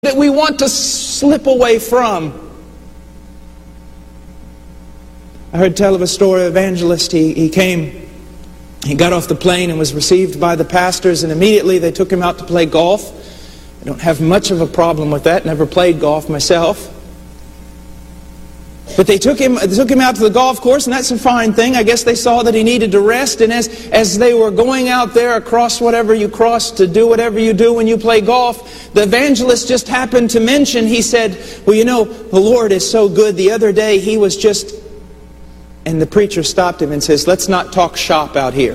that we want to slip away from. I heard tell of a story of an evangelist. He got off the plane and was received by the pastors, and immediately they took him out to play golf. I don't have much of a problem with that. Never played golf myself. But they took him out to the golf course, and that's a fine thing. I guess they saw that he needed to rest, and as they were going out there across whatever you cross to do whatever you do when you play golf, the evangelist just happened to mention, he said, well, you know, the Lord is so good. The other day he was just... And the preacher stopped him and says, let's not talk shop out here.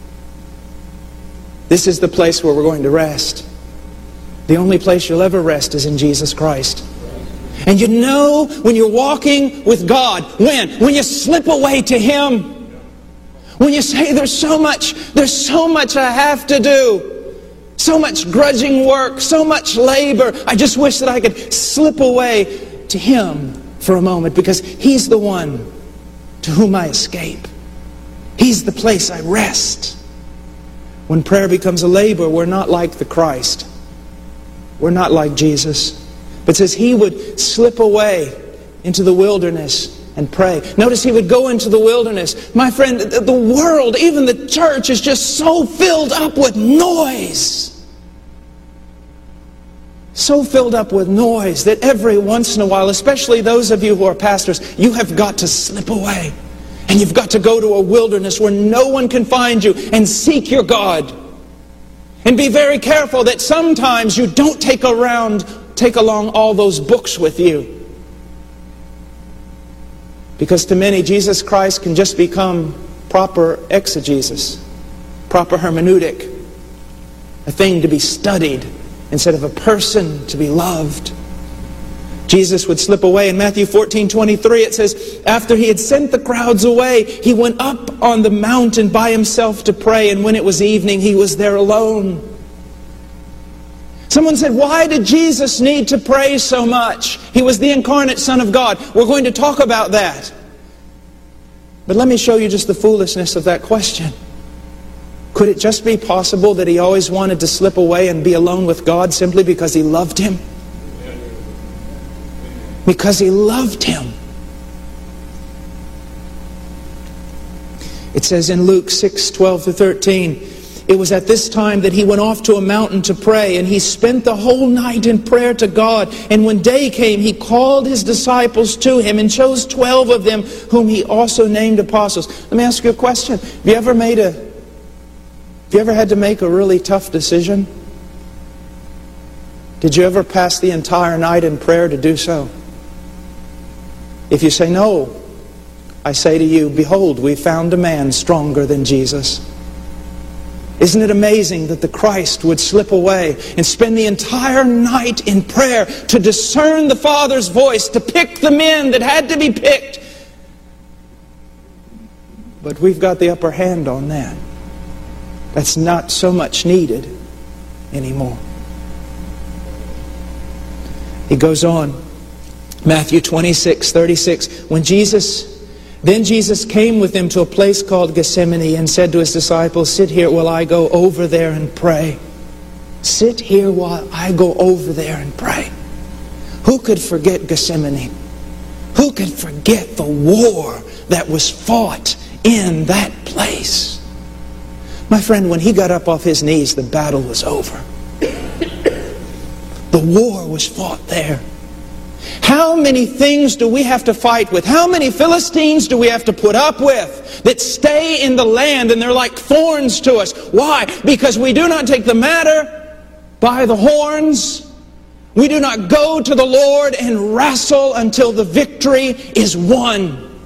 This is the place where we're going to rest. The only place you'll ever rest is in Jesus Christ. And you know when you're walking with God, when you slip away to Him, when you say there's so much I have to do, so much grudging work, so much labor, I just wish that I could slip away to Him for a moment, because He's the one to whom I escape. He's the place I rest. When prayer becomes a labor, we're not like the Christ. We're not like Jesus. But says He would slip away into the wilderness and pray. Notice He would go into the wilderness. My friend, the world, even the church, is just so filled up with noise. So filled up with noise that every once in a while, especially those of you who are pastors, you have got to slip away. And you've got to go to a wilderness where no one can find you and seek your God. And be very careful that sometimes you don't take along all those books with you. Because to many, Jesus Christ can just become proper exegesis, proper hermeneutic, a thing to be studied instead of a person to be loved. Jesus would slip away. In Matthew 14:23 it says, after He had sent the crowds away, He went up on the mountain by Himself to pray, and when it was evening, He was there alone. Someone said, why did Jesus need to pray so much? He was the incarnate Son of God. We're going to talk about that. But let me show you just the foolishness of that question. Could it just be possible that He always wanted to slip away and be alone with God simply because He loved Him? Because He loved Him. It says in Luke 6:12-13, it was at this time that He went off to a mountain to pray, and He spent the whole night in prayer to God. And when day came, He called His disciples to Him and chose 12 of them, whom He also named apostles. Let me ask you a question. Have you ever had to make a really tough decision? Did you ever pass the entire night in prayer to do so? If you say no, I say to you, behold, we found a man stronger than Jesus. Isn't it amazing that the Christ would slip away and spend the entire night in prayer to discern the Father's voice, to pick the men that had to be picked? But we've got the upper hand on that. That's not so much needed anymore. He goes on. Matthew 26:36. Then Jesus came with them to a place called Gethsemane and said to His disciples, sit here while I go over there and pray. Sit here while I go over there and pray. Who could forget Gethsemane? Who could forget the war that was fought in that place? My friend, when He got up off His knees, the battle was over. The war was fought there. How many things do we have to fight with? How many Philistines do we have to put up with that stay in the land and they're like thorns to us? Why? Because we do not take the matter by the horns. We do not go to the Lord and wrestle until the victory is won.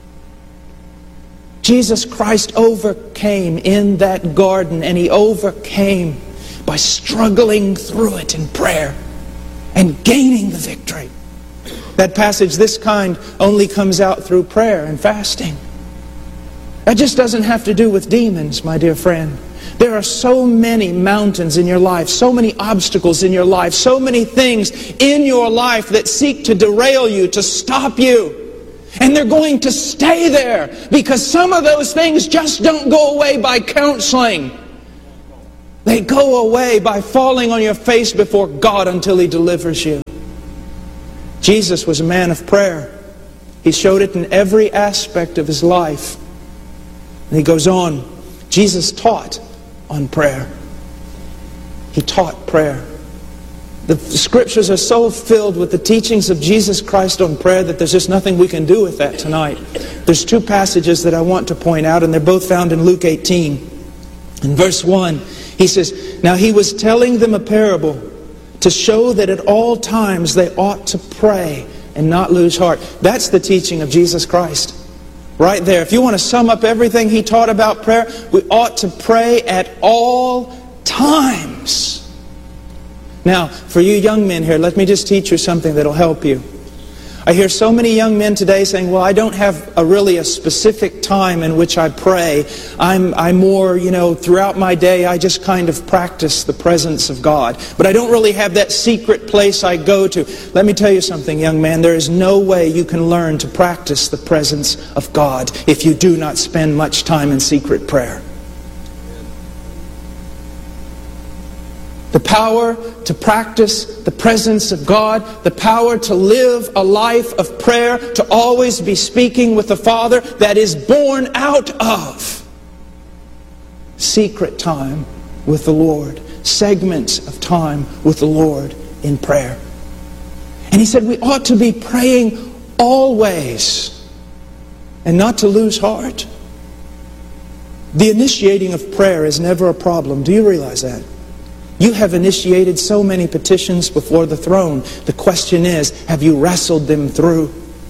Jesus Christ overcame in that garden, and He overcame by struggling through it in prayer and gaining the victory. That passage, this kind, only comes out through prayer and fasting. That just doesn't have to do with demons, my dear friend. There are so many mountains in your life, so many obstacles in your life, so many things in your life that seek to derail you, to stop you. And they're going to stay there because some of those things just don't go away by counseling. They go away by falling on your face before God until He delivers you. Jesus was a man of prayer. He showed it in every aspect of His life. And He goes on, Jesus taught on prayer. He taught prayer. The Scriptures are so filled with the teachings of Jesus Christ on prayer that there's just nothing we can do with that tonight. There's two passages that I want to point out, and they're both found in Luke 18. In verse 1, He says, "Now He was telling them a parable to show that at all times they ought to pray and not lose heart." That's the teaching of Jesus Christ. Right there. If you want to sum up everything He taught about prayer, we ought to pray at all times. Now, for you young men here, let me just teach you something that'll help you. I hear so many young men today saying, well, I don't have really a specific time in which I pray. I'm more, throughout my day, I just kind of practice the presence of God. But I don't really have that secret place I go to. Let me tell you something, young man. There is no way you can learn to practice the presence of God if you do not spend much time in secret prayer. The power to practice the presence of God, the power to live a life of prayer, to always be speaking with the Father, that is born out of secret time with the Lord, segments of time with the Lord in prayer. And He said we ought to be praying always and not to lose heart. The initiating of prayer is never a problem. Do you realize that? You have initiated so many petitions before the throne. The question is, have you wrestled them through?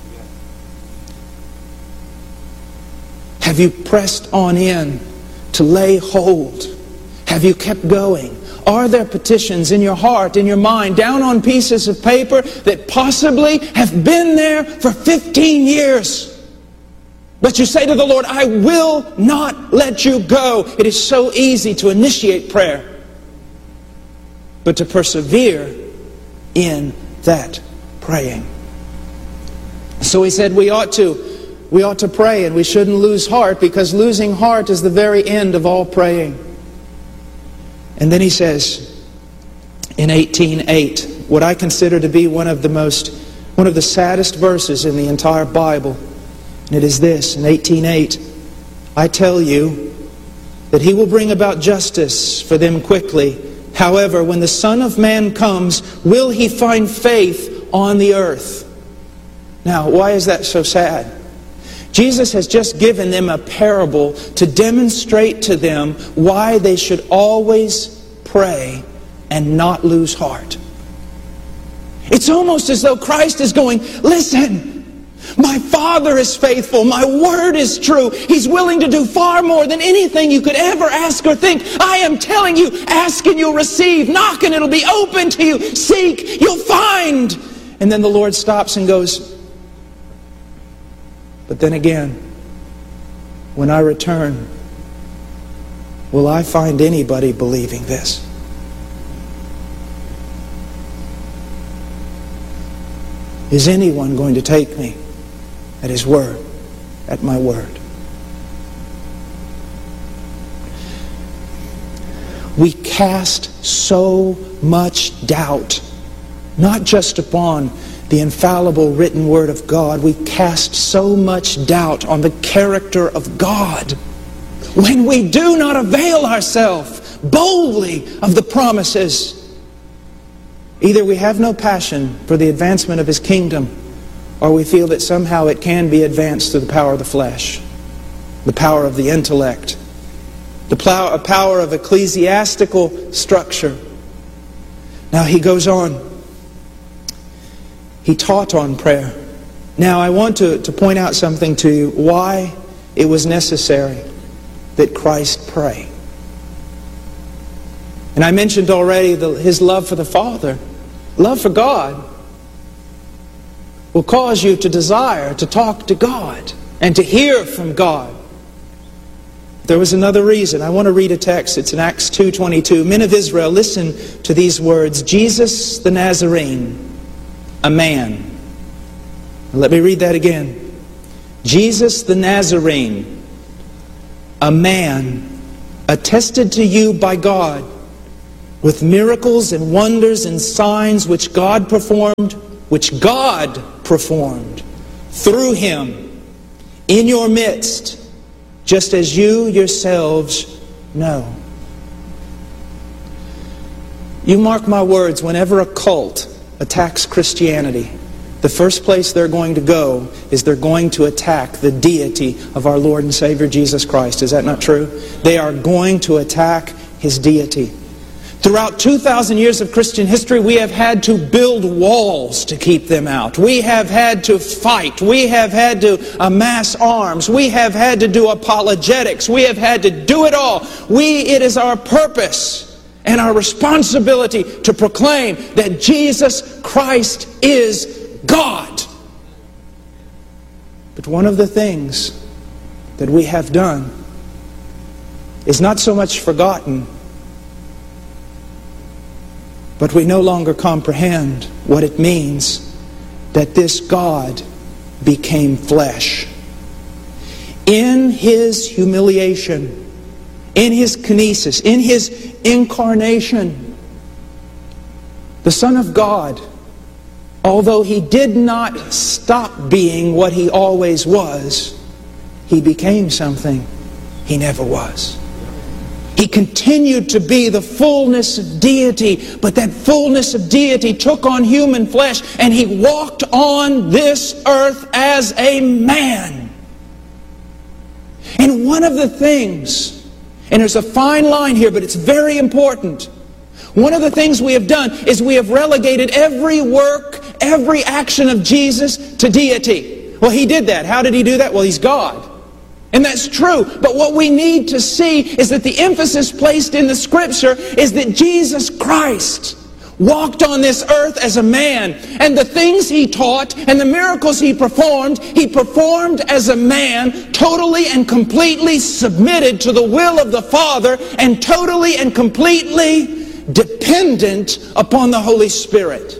Have you pressed on in to lay hold? Have you kept going? Are there petitions in your heart, in your mind, down on pieces of paper that possibly have been there for 15 years? But you say to the Lord, I will not let you go. It is so easy to initiate prayer, but to persevere in that praying. So He said we ought to pray, and we shouldn't lose heart, because losing heart is the very end of all praying. And then He says in 18:8, what I consider to be one of the saddest verses in the entire Bible. And it is this, in 18:8, I tell you that He will bring about justice for them quickly. However, when the Son of Man comes, will He find faith on the earth? Now, why is that so sad? Jesus has just given them a parable to demonstrate to them why they should always pray and not lose heart. It's almost as though Christ is going, listen, my Father is faithful. My word is true. He's willing to do far more than anything you could ever ask or think. I am telling you, ask and you'll receive. Knock and it'll be open to you. Seek, you'll find. And then the Lord stops and goes, but then again, when I return, will I find anybody believing this? Is anyone going to take me at His word, at my word? We cast so much doubt, not just upon the infallible written word of God. We cast so much doubt on the character of God when we do not avail ourselves boldly of the promises. Either we have no passion for the advancement of His kingdom, or we feel that somehow it can be advanced through the power of the flesh, the power of the intellect, the power of ecclesiastical structure. Now He goes on. He taught on prayer. Now I want to point out something to you, why it was necessary that Christ pray. And I mentioned already His love for the Father. Love for God will cause you to desire to talk to God and to hear from God. There was another reason. I want to read a text. It's in Acts 2:22. Men of Israel, listen to these words. Jesus the Nazarene, a man. Let me read that again. Jesus the Nazarene, a man, attested to you by God with miracles and wonders and signs which God performed through Him in your midst, just as you yourselves know. You mark my words, whenever a cult attacks Christianity, the first place they're going to go is they're going to attack the deity of our Lord and Savior Jesus Christ. Is that not true? They are going to attack His deity. Throughout 2,000 years of Christian history, we have had to build walls to keep them out. We have had to fight. We have had to amass arms. We have had to do apologetics. We have had to do it all. It is our purpose and our responsibility to proclaim that Jesus Christ is God. But one of the things that we have done is not so much forgotten, but we no longer comprehend what it means that this God became flesh. In His humiliation, in His kenosis, in His incarnation, the Son of God, although He did not stop being what He always was, He became something He never was. He continued to be the fullness of deity, but that fullness of deity took on human flesh, and He walked on this earth as a man. And one of the things, and there's a fine line here, but it's very important. One of the things we have done is we have relegated every work, every action of Jesus to deity. Well, He did that. How did He do that? Well, He's God. And that's true. But what we need to see is that the emphasis placed in the Scripture is that Jesus Christ walked on this earth as a man. And the things He taught and the miracles He performed as a man, totally and completely submitted to the will of the Father and totally and completely dependent upon the Holy Spirit.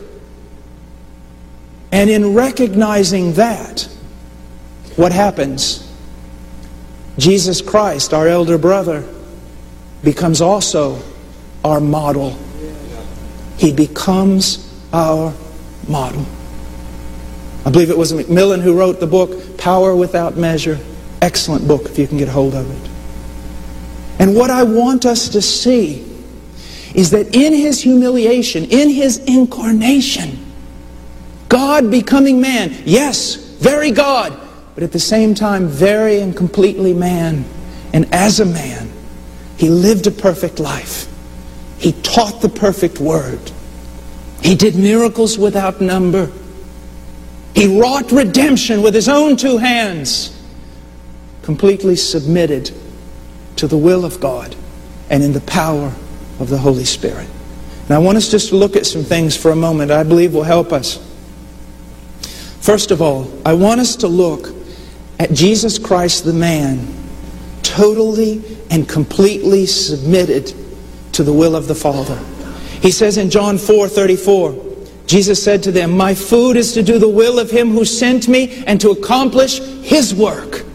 And in recognizing that, what happens? Jesus Christ, our elder brother, becomes also our model. He becomes our model. I believe it was Macmillan who wrote the book, Power Without Measure. Excellent book if you can get hold of it. And what I want us to see is that in His humiliation, in His incarnation, God becoming man, yes, very God, but at the same time very and completely man. And as a man, He lived a perfect life. He taught the perfect word. He did miracles without number. He wrought redemption with His own two hands, completely submitted to the will of God and in the power of the Holy Spirit. And I want us just to look at some things for a moment I believe will help us. First of all, I want us to look at Jesus Christ the man, totally and completely submitted to the will of the Father. He says in John 4:34, Jesus said to them, "My food is to do the will of Him who sent me and to accomplish His work."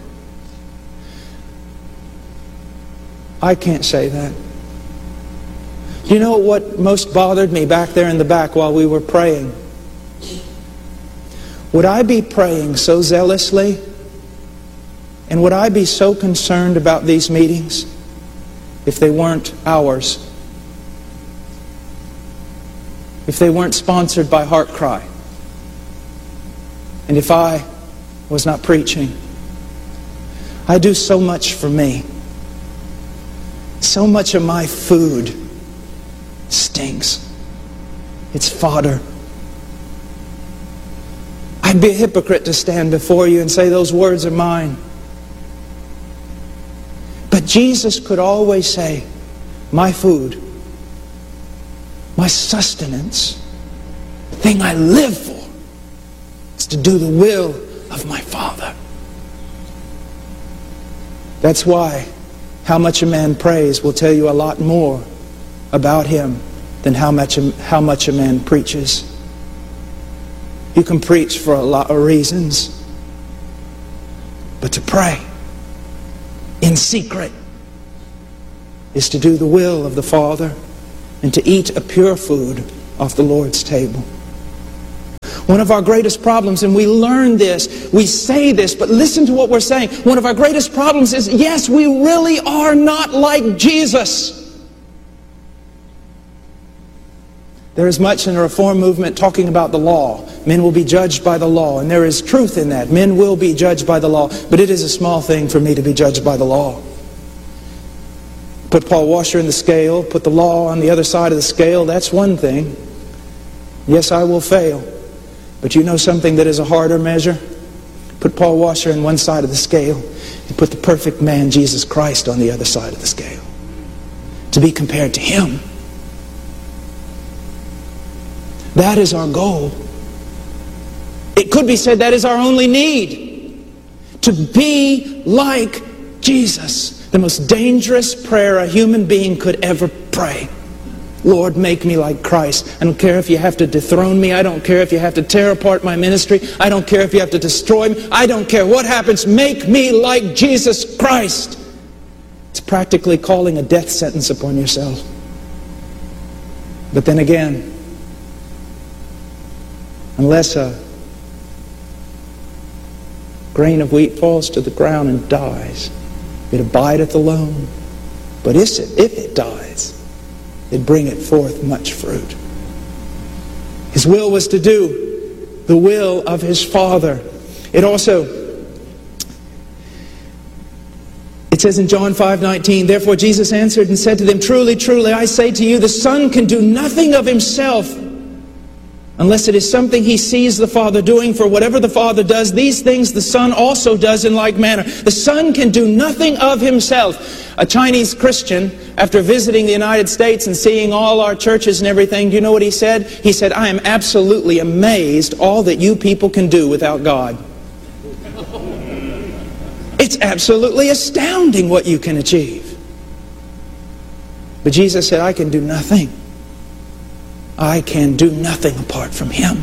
I can't say that. Do you know what most bothered me back there in the back while we were praying? Would I be praying so zealously, and would I be so concerned about these meetings if they weren't ours? If they weren't sponsored by Heart Cry? And if I was not preaching? I do so much for me. So much of my food stinks. It's fodder. I'd be a hypocrite to stand before you and say those words are mine. But Jesus could always say, my food, my sustenance, the thing I live for, is to do the will of my Father. That's why how much a man prays will tell you a lot more about him than how much a man preaches. You can preach for a lot of reasons, but to pray in secret is to do the will of the Father and to eat a pure food off the Lord's table. One of our greatest problems, and we learn this, we say this, but listen to what we're saying. One of our greatest problems is, yes, we really are not like Jesus. There is much in the Reform movement talking about the law. Men will be judged by the law, and there is truth in that. Men will be judged by the law, but it is a small thing for me to be judged by the law. Put Paul Washer in the scale, put the law on the other side of the scale, that's one thing. Yes, I will fail. But you know something that is a harder measure? Put Paul Washer on one side of the scale and put the perfect man, Jesus Christ, on the other side of the scale. To be compared to Him. That is our goal. It could be said that is our only need. To be like Jesus. The most dangerous prayer a human being could ever pray. Lord, make me like Christ. I don't care if you have to dethrone me. I don't care if you have to tear apart my ministry. I don't care if you have to destroy me. I don't care what happens. Make me like Jesus Christ. It's practically calling a death sentence upon yourself. But then again, unless a grain of wheat falls to the ground and dies, it abideth alone. But if it dies, it bringeth forth much fruit. His will was to do the will of His Father. It says in John 5:19, therefore Jesus answered and said to them, truly, truly, I say to you, the Son can do nothing of Himself unless it is something He sees the Father doing. For whatever the Father does, these things the Son also does in like manner. The Son can do nothing of Himself. A Chinese Christian, after visiting the United States and seeing all our churches and everything, do you know what he said? He said, I am absolutely amazed all that you people can do without God. It's absolutely astounding what you can achieve. But Jesus said, I can do nothing. I can do nothing apart from Him.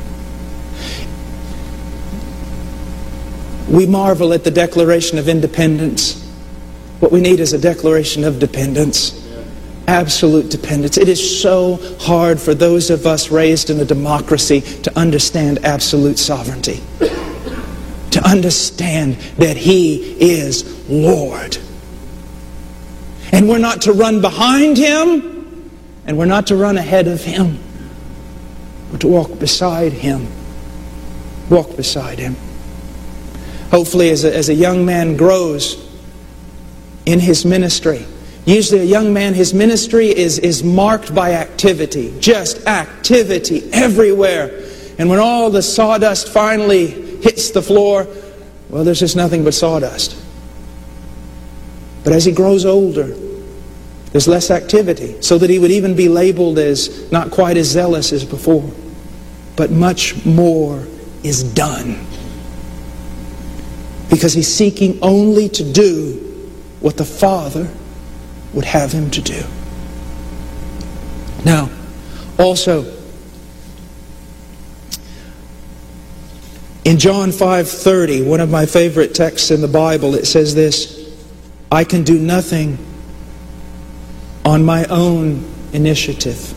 We marvel at the Declaration of Independence. What we need is a declaration of dependence. Absolute dependence. It is so hard for those of us raised in a democracy to understand absolute sovereignty. To understand that He is Lord. And we're not to run behind Him. And we're not to run ahead of Him, but to walk beside Him. Walk beside Him. Hopefully as a young man grows in his ministry, usually a young man, his ministry is marked by activity. Just activity everywhere. And when all the sawdust finally hits the floor, well, there's just nothing but sawdust. But as he grows older, there's less activity, so that he would even be labeled as not quite as zealous as before. But much more is done. Because he's seeking only to do what the Father would have him to do. Now, also, in John 5:30, one of my favorite texts in the Bible, it says this, I can do nothing on my own initiative.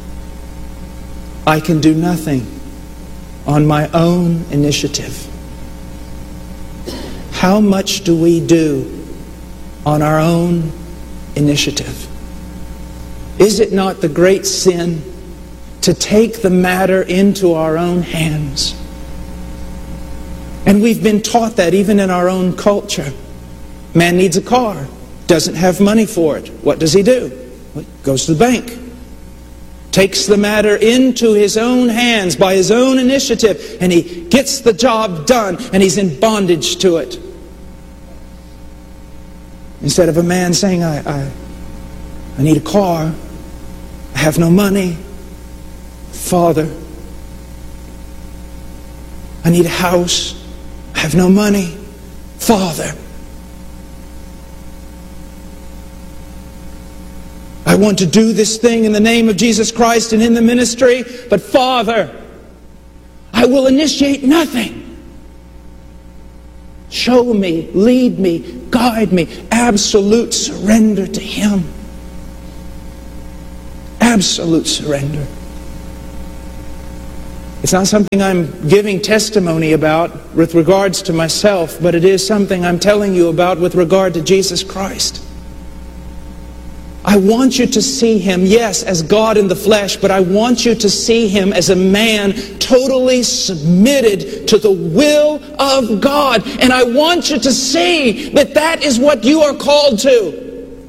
I can do nothing on my own initiative. How much do we do on our own initiative? Is it not the great sin to take the matter into our own hands? And we've been taught that even in our own culture. Man needs a car, doesn't have money for it. What does he do? Well, he goes to the bank. Takes the matter into his own hands by his own initiative, and he gets the job done, and he's in bondage to it. Instead of a man saying, I need a car, I have no money, Father, I need a house, I have no money, Father, I want to do this thing in the name of Jesus Christ and in the ministry, but Father, I will initiate nothing. Show me, lead me, guide me. Absolute surrender to Him. Absolute surrender. It's not something I'm giving testimony about with regards to myself, but it is something I'm telling you about with regard to Jesus Christ. I want you to see Him, yes, as God in the flesh, but I want you to see Him as a man totally submitted to the will of God. And I want you to see that that is what you are called to.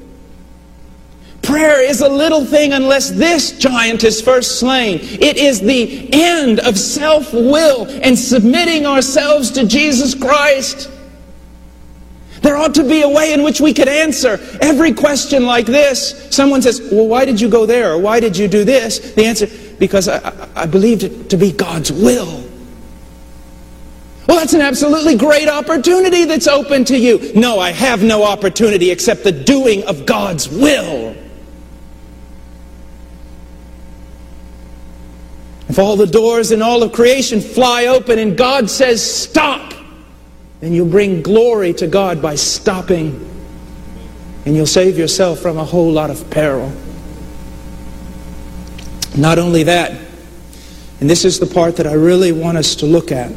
Prayer is a little thing unless this giant is first slain. It is the end of self-will and submitting ourselves to Jesus Christ. There ought to be a way in which we could answer every question like this. Someone says, well, why did you go there? Or why did you do this? The answer, because I believed it to be God's will. Well, that's an absolutely great opportunity that's open to you. No, I have no opportunity except the doing of God's will. If all the doors in all of creation fly open and God says, stop, then you'll bring glory to God by stopping. And you'll save yourself from a whole lot of peril. Not only that, and this is the part that I really want us to look at.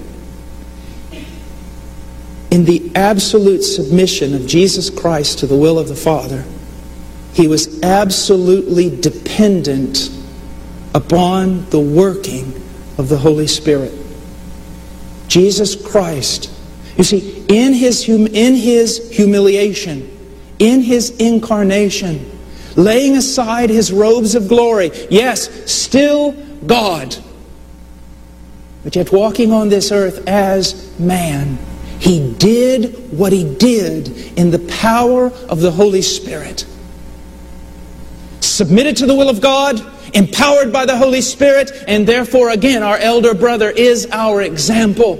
In the absolute submission of Jesus Christ to the will of the Father, He was absolutely dependent upon the working of the Holy Spirit. Jesus Christ, you see, in His humiliation, in His incarnation, laying aside His robes of glory, yes, still God, but yet walking on this earth as man, He did what He did in the power of the Holy Spirit. Submitted to the will of God, empowered by the Holy Spirit, and therefore, again, our elder brother is our example.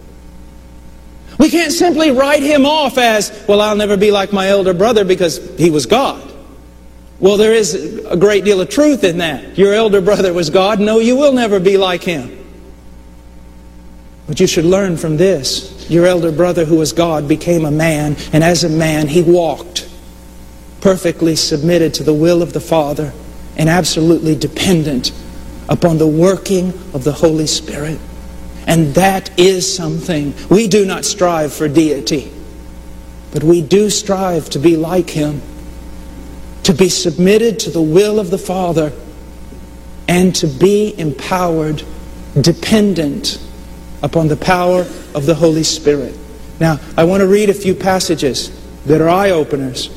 We can't simply write him off as, well, I'll never be like my elder brother because he was God. Well, there is a great deal of truth in that. Your elder brother was God. No, you will never be like him. But you should learn from this. Your elder brother who was God became a man, and as a man he walked perfectly submitted to the will of the Father and absolutely dependent upon the working of the Holy Spirit. And that is something. We do not strive for deity, but we do strive to be like Him, to be submitted to the will of the Father, and to be empowered, dependent upon the power of the Holy Spirit. Now, I want to read a few passages that are eye-openers.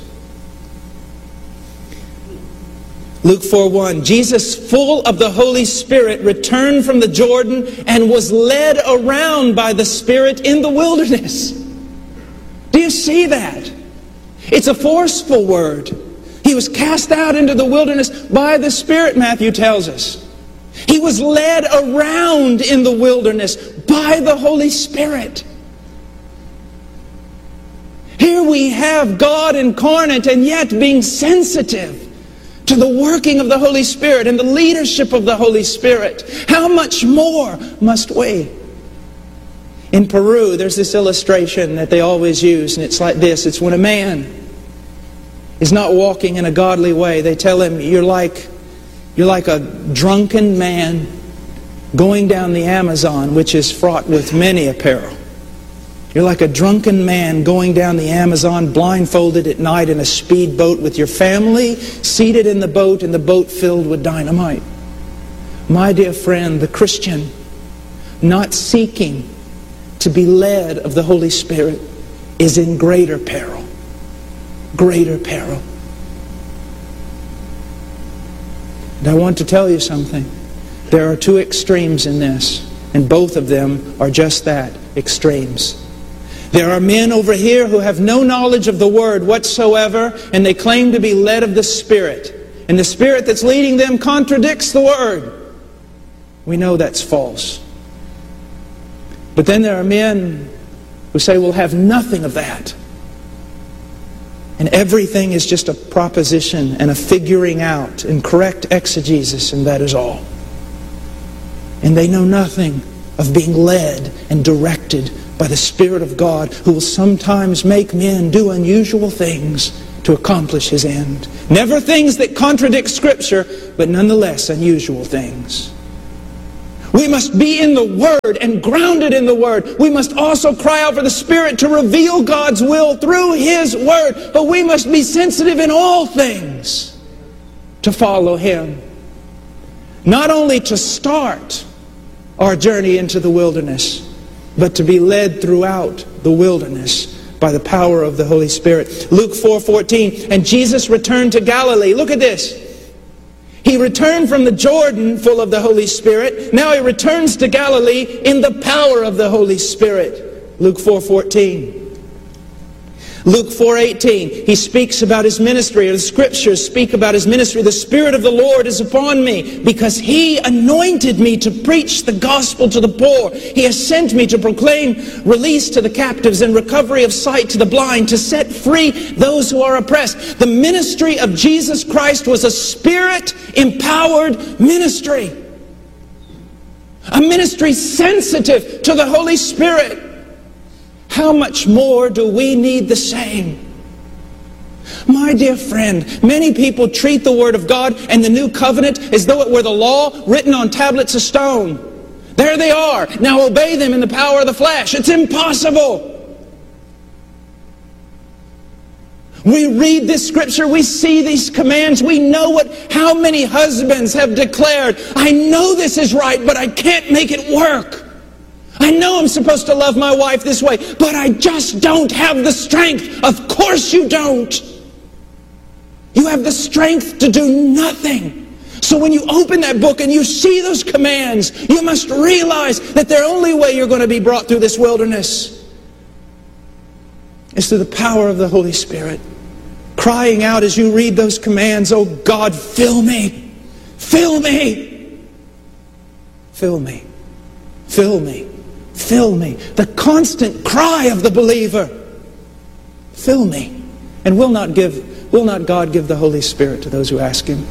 Luke 4:1, Jesus, full of the Holy Spirit, returned from the Jordan and was led around by the Spirit in the wilderness. Do you see that? It's a forceful word. He was cast out into the wilderness by the Spirit, Matthew tells us. He was led around in the wilderness by the Holy Spirit. Here we have God incarnate and yet being sensitive to the working of the Holy Spirit and the leadership of the Holy Spirit. How much more must we? In Peru, there's this illustration that they always use, and it's like this. It's when a man is not walking in a godly way, they tell him, you're like a drunken man going down the Amazon, which is fraught with many a peril. You're like a drunken man going down the Amazon blindfolded at night in a speedboat with your family seated in the boat and the boat filled with dynamite. My dear friend, the Christian, not seeking to be led of the Holy Spirit, is in greater peril. Greater peril. And I want to tell you something. There are two extremes in this, and both of them are just that, extremes. There are men over here who have no knowledge of the Word whatsoever, and they claim to be led of the Spirit. And the Spirit that's leading them contradicts the Word. We know that's false. But then there are men who say we'll have nothing of that. And everything is just a proposition and a figuring out and correct exegesis, and that is all. And they know nothing of being led and directed by the Spirit of God, who will sometimes make men do unusual things to accomplish His end. Never things that contradict Scripture, but nonetheless unusual things. We must be in the Word and grounded in the Word. We must also cry out for the Spirit to reveal God's will through His Word. But we must be sensitive in all things to follow Him. Not only to start our journey into the wilderness, but to be led throughout the wilderness by the power of the Holy Spirit. Luke 4:14, and Jesus returned to Galilee. Look at this. He returned from the Jordan full of the Holy Spirit. Now He returns to Galilee in the power of the Holy Spirit. Luke 4:14. Luke 4:18, He speaks about His ministry, or the Scriptures speak about His ministry. The Spirit of the Lord is upon me, because He anointed me to preach the gospel to the poor. He has sent me to proclaim release to the captives and recovery of sight to the blind, to set free those who are oppressed. The ministry of Jesus Christ was a Spirit-empowered ministry. A ministry sensitive to the Holy Spirit. How much more do we need the same? My dear friend, many people treat the Word of God and the New Covenant as though it were the law written on tablets of stone. There they are. Now obey them in the power of the flesh. It's impossible. We read this Scripture, we see these commands, we know how many husbands have declared, I know this is right, but I can't make it work. I know I'm supposed to love my wife this way, but I just don't have the strength. Of course you don't. You have the strength to do nothing. So when you open that book and you see those commands, you must realize that the only way you're going to be brought through this wilderness is through the power of the Holy Spirit. Crying out as you read those commands, oh God, fill me, fill me, fill me, fill me. Fill me. The constant cry of the believer. Fill me. And will not God give the Holy Spirit to those who ask Him?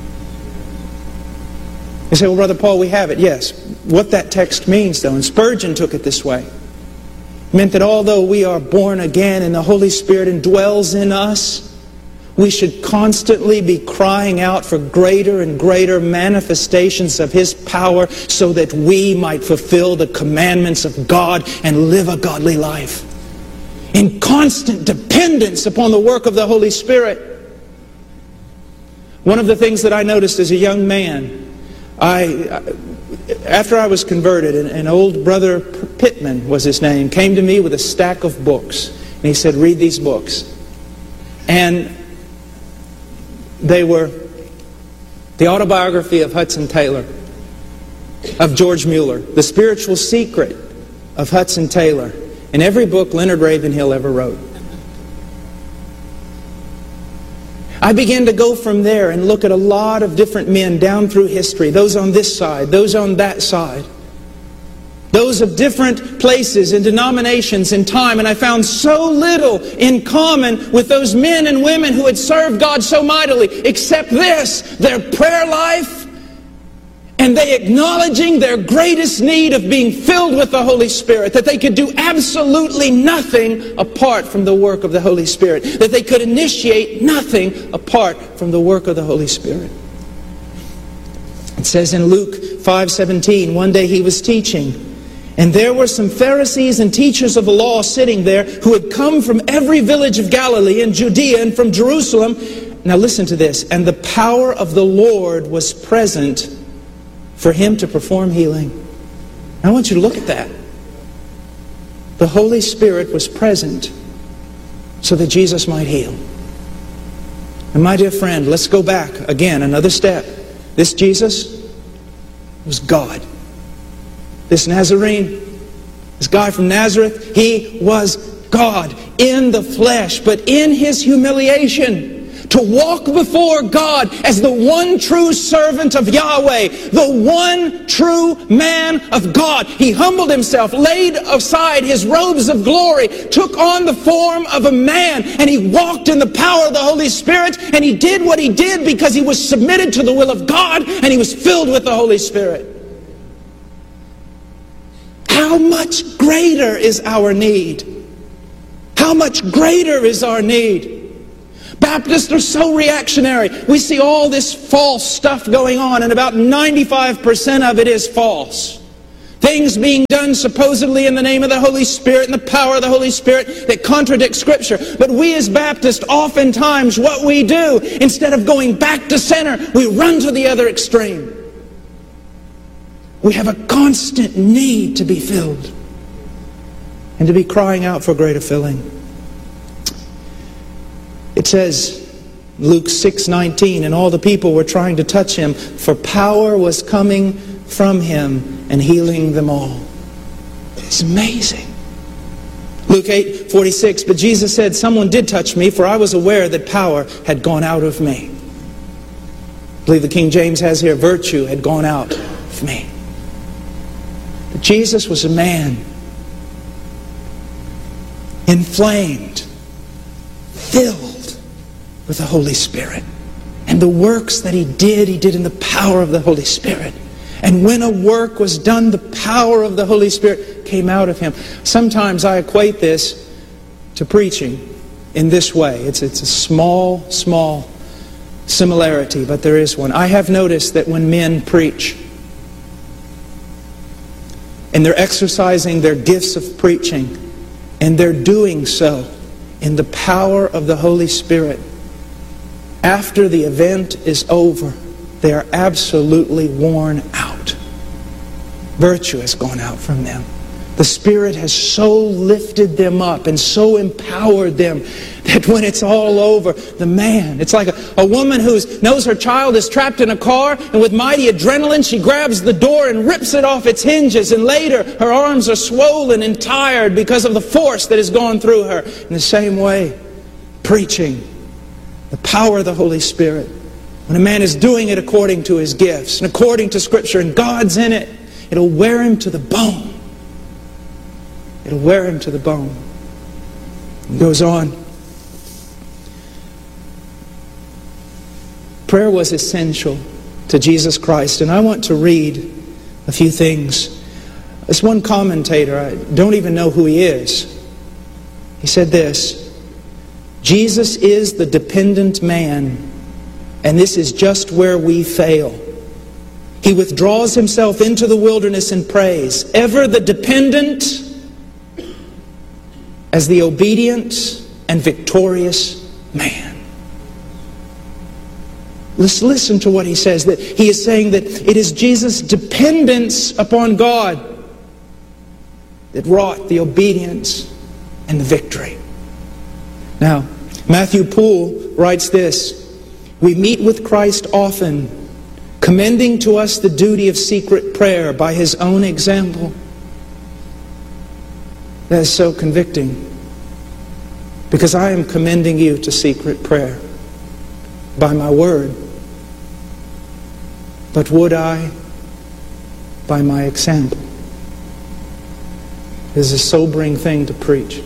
You say, well, Brother Paul, we have it. Yes. What that text means, though, and Spurgeon took it this way, meant that although we are born again and the Holy Spirit indwells in us, we should constantly be crying out for greater and greater manifestations of His power so that we might fulfill the commandments of God and live a godly life. In constant dependence upon the work of the Holy Spirit. One of the things that I noticed as a young man, after I was converted, an old brother, Pittman was his name, came to me with a stack of books. And he said, read these books. And they were the autobiography of Hudson Taylor, of George Mueller, The Spiritual Secret of Hudson Taylor, and every book Leonard Ravenhill ever wrote. I began to go from there and look at a lot of different men down through history, those on this side, those on that side, those of different places and denominations and time, and I found so little in common with those men and women who had served God so mightily, except this, their prayer life, and they acknowledging their greatest need of being filled with the Holy Spirit, that they could do absolutely nothing apart from the work of the Holy Spirit, that they could initiate nothing apart from the work of the Holy Spirit. It says in Luke 5:17, one day He was teaching, and there were some Pharisees and teachers of the law sitting there who had come from every village of Galilee and Judea and from Jerusalem. Now listen to this. And the power of the Lord was present for Him to perform healing. I want you to look at that. The Holy Spirit was present so that Jesus might heal. And my dear friend, let's go back again, another step. This Jesus was God. This Nazarene, this guy from Nazareth, He was God in the flesh, but in His humiliation, to walk before God as the one true servant of Yahweh, the one true man of God. He humbled Himself, laid aside His robes of glory, took on the form of a man, and He walked in the power of the Holy Spirit, and He did what He did because He was submitted to the will of God, and He was filled with the Holy Spirit. How much greater is our need? How much greater is our need? Baptists are so reactionary. We see all this false stuff going on, and about 95% of it is false. Things being done supposedly in the name of the Holy Spirit and the power of the Holy Spirit that contradict Scripture. But we as Baptists, oftentimes what we do, instead of going back to center, we run to the other extreme. We have a constant need to be filled and to be crying out for greater filling. It says, Luke 6:19, and all the people were trying to touch him, for power was coming from him and healing them all. It's amazing. Luke 8:46, but Jesus said, someone did touch me, for I was aware that power had gone out of me. I believe the King James has here, virtue had gone out of me. But Jesus was a man, inflamed, filled with the Holy Spirit. And the works that he did in the power of the Holy Spirit. And when a work was done, the power of the Holy Spirit came out of him. Sometimes I equate this to preaching in this way. It's a small similarity, but there is one. I have noticed that when men preach, and they're exercising their gifts of preaching, and they're doing so in the power of the Holy Spirit, after the event is over, they are absolutely worn out. Virtue has gone out from them. The Spirit has so lifted them up and so empowered them that when it's all over, the man, it's like a woman who knows her child is trapped in a car, and with mighty adrenaline she grabs the door and rips it off its hinges, and later her arms are swollen and tired because of the force that has gone through her. In the same way, preaching, the power of the Holy Spirit, when a man is doing it according to his gifts and according to Scripture and God's in it, it'll wear him to the bone. It'll wear him to the bone. It goes on. Prayer was essential to Jesus Christ, and I want to read a few things. This one commentator, I don't even know who he is. He said this, Jesus is the dependent man, and this is just where we fail. He withdraws himself into the wilderness and prays, ever the dependent as the obedient and victorious man. Let's listen to what he says. That he is saying that it is Jesus' dependence upon God that wrought the obedience and the victory. Now, Matthew Poole writes this, we meet with Christ often, commending to us the duty of secret prayer by his own example. That is so convicting, because I am commending you to secret prayer by my word. But would I by my example? It is a sobering thing to preach.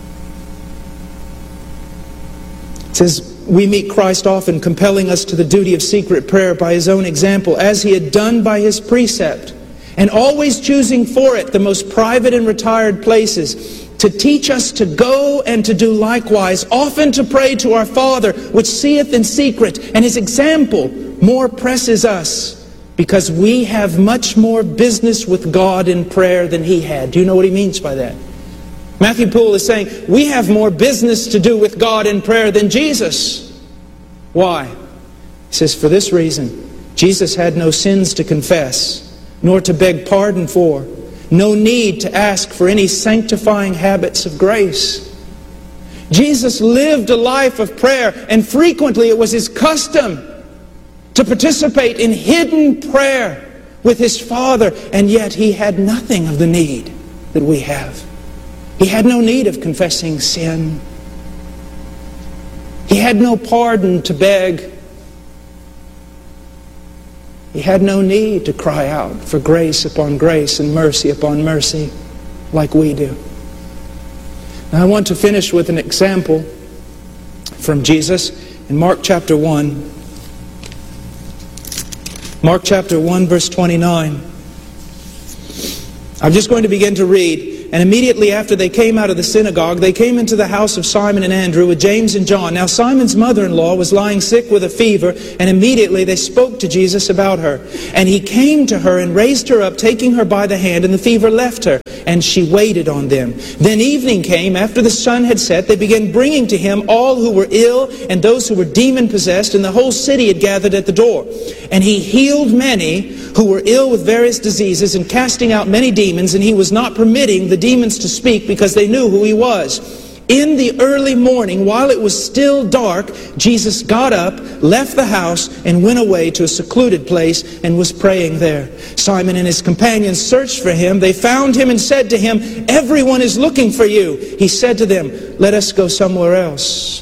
It says, we meet Christ often, compelling us to the duty of secret prayer by his own example, as he had done by his precept, and always choosing for it the most private and retired places, to teach us to go and to do likewise, often to pray to our Father, which seeth in secret, and his example more presses us, because we have much more business with God in prayer than he had. Do you know what he means by that? Matthew Poole is saying, we have more business to do with God in prayer than Jesus. Why? He says, for this reason, Jesus had no sins to confess, nor to beg pardon for, no need to ask for any sanctifying habits of grace. Jesus lived a life of prayer, and frequently it was his custom to participate in hidden prayer with his Father, and yet he had nothing of the need that we have. He had no need of confessing sin. He had no pardon to beg. He had no need to cry out for grace upon grace and mercy upon mercy like we do. Now I want to finish with an example from Jesus in Mark chapter 1. Mark chapter 1 verse 29. I'm just going to begin to read, And immediately after they came out of the synagogue, they came into the house of Simon and Andrew with James and John. Now Simon's mother-in-law was lying sick with a fever, and immediately they spoke to Jesus about her. And he came to her and raised her up, taking her by the hand, and the fever left her, and she waited on them. Then evening came, after the sun had set, they began bringing to him all who were ill and those who were demon-possessed, and the whole city had gathered at the door. And he healed many who were ill with various diseases, and casting out many demons, and he was not permitting the demons to speak, because they knew who he was. In the early morning, while it was still dark, Jesus got up, left the house, and went away to a secluded place, and was praying there. Simon and his companions searched for him. They found him and said to him, "Everyone is looking for you." He said to them, "Let us go somewhere else."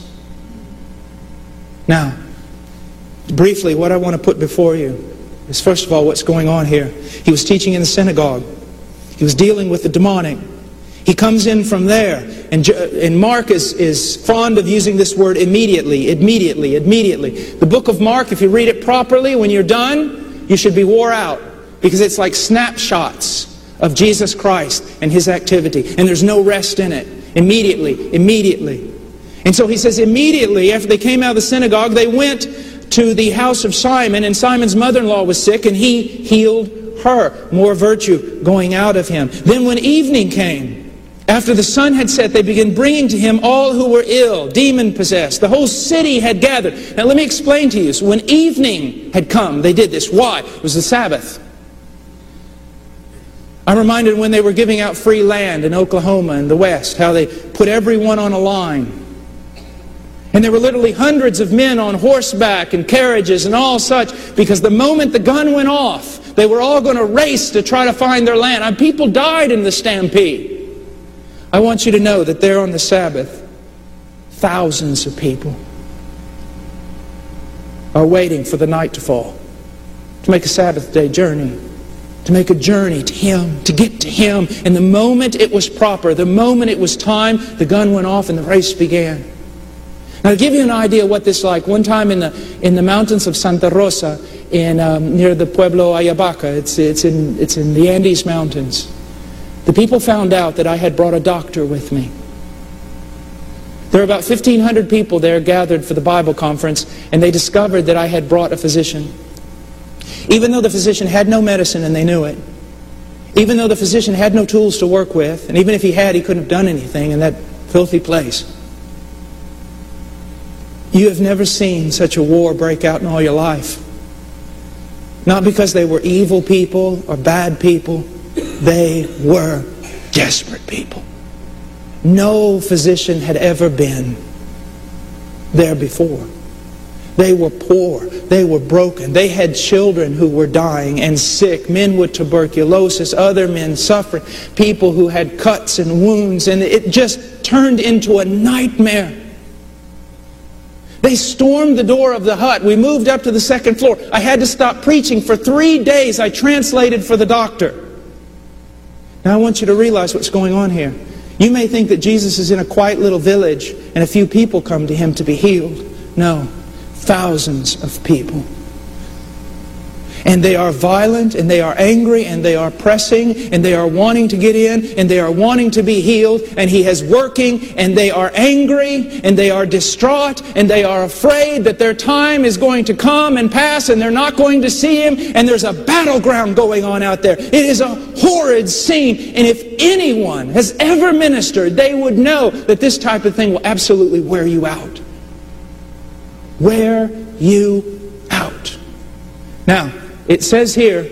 Now, briefly, what I want to put before you is, first of all, what's going on here. He was teaching in the synagogue. He was dealing with the demonic. He comes in from there. And Mark is fond of using this word immediately. The book of Mark, if you read it properly, when you're done, you should be wore out. Because it's like snapshots of Jesus Christ and His activity. And there's no rest in it. Immediately. And so he says, immediately after they came out of the synagogue, they went to the house of Simon, and Simon's mother-in-law was sick, and he healed her. More virtue going out of him. Then when evening came, after the sun had set, they began bringing to him all who were ill, demon-possessed. The whole city had gathered. Now let me explain to you. So when evening had come, they did this. Why? It was the Sabbath. I'm reminded when they were giving out free land in Oklahoma in the West, how they put everyone on a line. And there were literally hundreds of men on horseback and carriages and all such, because the moment the gun went off, they were all going to race to try to find their land. And people died in the stampede. I want you to know that there on the Sabbath, thousands of people are waiting for the night to fall, to make a Sabbath day journey, to make a journey to Him, to get to Him. And the moment it was proper, the moment it was time, the gun went off and the race began. Now, to give you an idea of what this is like, one time in the mountains of Santa Rosa, near the Pueblo Ayabaca, it's in the Andes Mountains, the people found out that I had brought a doctor with me. There were about 1,500 people there gathered for the Bible conference, and they discovered that I had brought a physician. Even though the physician had no medicine and they knew it, even though the physician had no tools to work with, and even if he had, he couldn't have done anything in that filthy place. You have never seen such a war break out in all your life. Not because they were evil people or bad people. They were desperate people. No physician had ever been there before. They were poor. They were broken. They had children who were dying and sick. Men with tuberculosis. Other men suffering. People who had cuts and wounds. And it just turned into a nightmare. They stormed the door of the hut. We moved up to the second floor. I had to stop preaching for 3 days. I translated for the doctor. Now I want you to realize what's going on here. You may think that Jesus is in a quiet little village and a few people come to Him to be healed. No, thousands of people. And they are violent, and they are angry, and they are pressing, and they are wanting to get in, and they are wanting to be healed, and He is working, and they are angry, and they are distraught, and they are afraid that their time is going to come and pass, and they're not going to see Him, and there's a battleground going on out there. It is a horrid scene, and if anyone has ever ministered, they would know that this type of thing will absolutely wear you out. Wear you out. Now, it says here,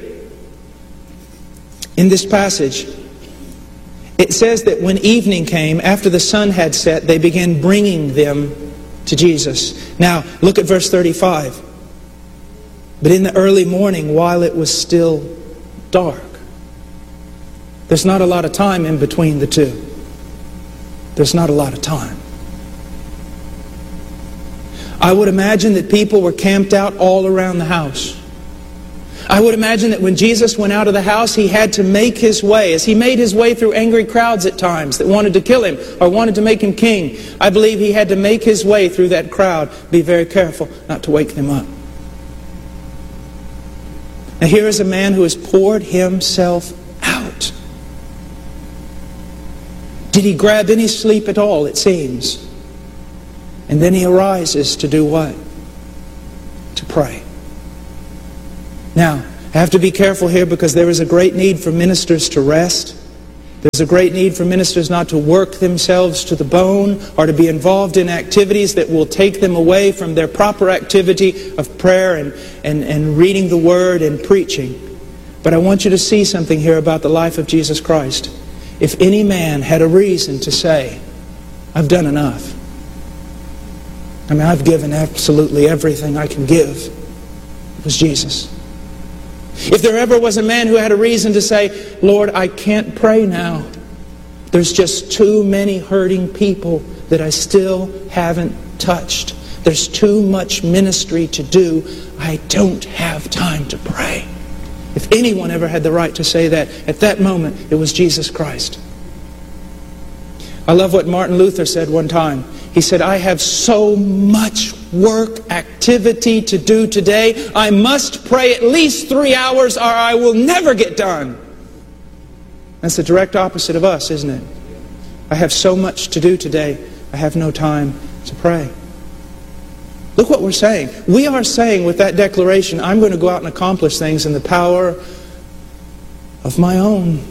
in this passage, it says that when evening came, after the sun had set, they began bringing them to Jesus. Now, look at verse 35. But in the early morning, while it was still dark. There's not a lot of time in between the two. There's not a lot of time. I would imagine that people were camped out all around the house. I would imagine that when Jesus went out of the house, He had to make His way. As He made His way through angry crowds at times that wanted to kill Him or wanted to make Him king, I believe He had to make His way through that crowd. Be very careful not to wake them up. Now here is a man who has poured himself out. Did he grab any sleep at all, it seems? And then he arises to do what? To pray. Now, I have to be careful here because there is a great need for ministers to rest. There's a great need for ministers not to work themselves to the bone or to be involved in activities that will take them away from their proper activity of prayer and reading the Word and preaching. But I want you to see something here about the life of Jesus Christ. If any man had a reason to say, I've done enough. I mean, I've given absolutely everything I can give. It was Jesus. If there ever was a man who had a reason to say, Lord, I can't pray now. There's just too many hurting people that I still haven't touched. There's too much ministry to do. I don't have time to pray. If anyone ever had the right to say that, at that moment, it was Jesus Christ. I love what Martin Luther said one time. He said, I have so much work, activity to do today. I must pray at least 3 hours or I will never get done. That's the direct opposite of us, isn't it? I have so much to do today. I have no time to pray. Look what we're saying. We are saying with that declaration, I'm going to go out and accomplish things in the power of my own.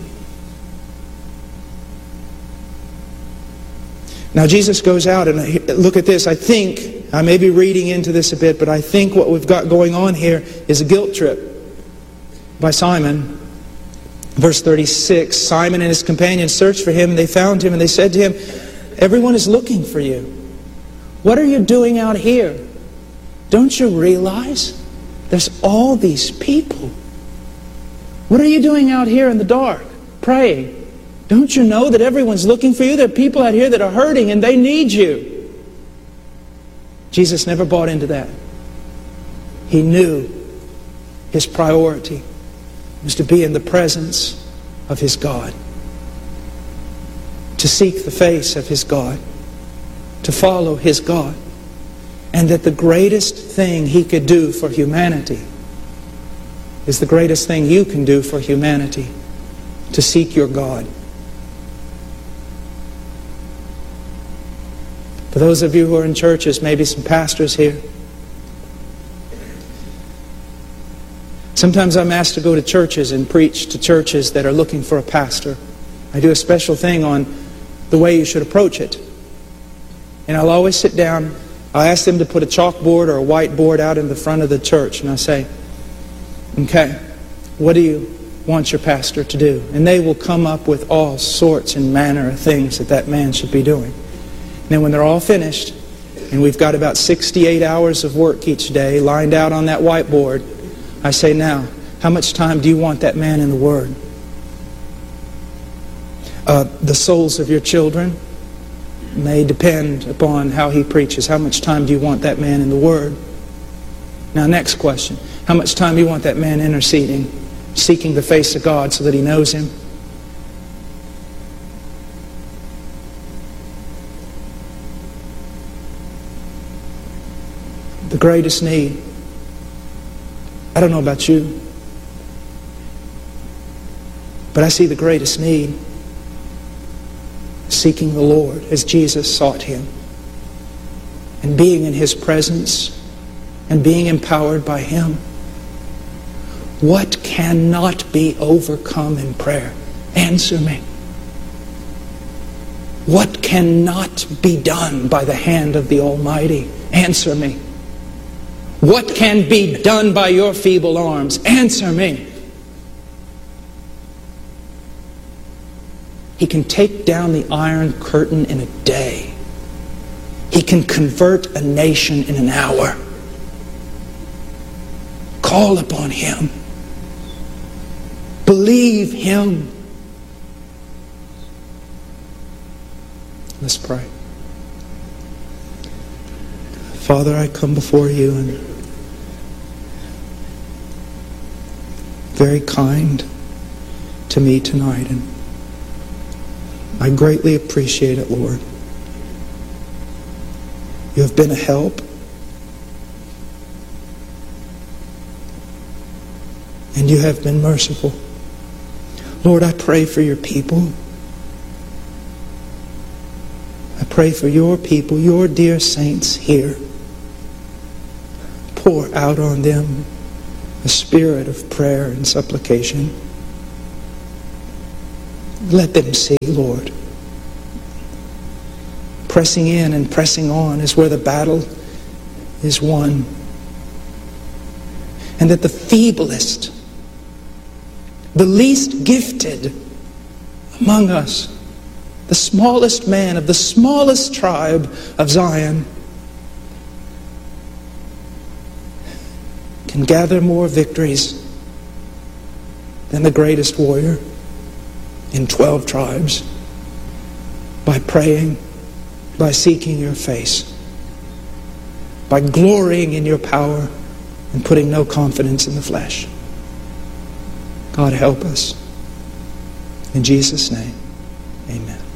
Now Jesus goes out and look at this. I think, I may be reading into this a bit, but I think what we've got going on here is a guilt trip by Simon. Verse 36, Simon and his companions searched for him, and they found him, and they said to him, everyone is looking for you. What are you doing out here? Don't you realize there's all these people? What are you doing out here in the dark, praying? Don't you know that everyone's looking for you? There are people out here that are hurting and they need you. Jesus never bought into that. He knew his priority was to be in the presence of his God, to seek the face of his God, to follow his God, and that the greatest thing he could do for humanity is the greatest thing you can do for humanity, to seek your God. For those of you who are in churches, maybe some pastors here, sometimes I'm asked to go to churches and preach to churches that are looking for a pastor. I do a special thing on the way you should approach it. And I'll always sit down, I'll ask them to put a chalkboard or a whiteboard out in the front of the church, and I say, okay, what do you want your pastor to do? And they will come up with all sorts and manner of things that man should be doing. And then when they're all finished, and we've got about 68 hours of work each day lined out on that whiteboard, I say, now, how much time do you want that man in the Word? The souls of your children may depend upon how he preaches. How much time do you want that man in the Word? Now, next question. How much time do you want that man interceding, seeking the face of God so that he knows Him? The greatest need. I don't know about you, but I see the greatest need seeking the Lord as Jesus sought Him, and being in His presence and being empowered by Him. What cannot be overcome in prayer? Answer me. What cannot be done by the hand of the Almighty? Answer me. What can be done by your feeble arms? Answer me. He can take down the Iron Curtain in a day. He can convert a nation in an hour. Call upon Him. Believe Him. Let's pray. Father, I come before You and very kind to me tonight, and I greatly appreciate it, Lord. You have been a help, and You have been merciful. Lord, I pray for Your people. I pray for your people, your dear saints here. Pour out on them a spirit of prayer and supplication. Let them see, Lord. Pressing in and pressing on is where the battle is won. And that the feeblest, the least gifted among us, the smallest man of the smallest tribe of Zion, can gather more victories than the greatest warrior in 12 tribes by praying, by seeking your face, by glorying in your power and putting no confidence in the flesh. God, help us. In Jesus' name, amen.